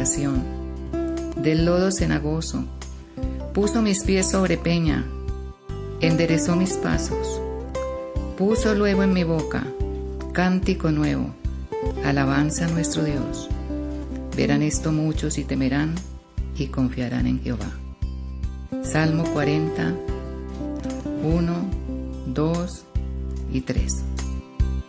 oración. Del lodo cenagoso, puso mis pies sobre peña, enderezó mis pasos. Puso luego en mi boca cántico nuevo, alabanza a nuestro Dios. Verán esto muchos y temerán y confiarán en Jehová. Salmo 40, 1, 2 y 3.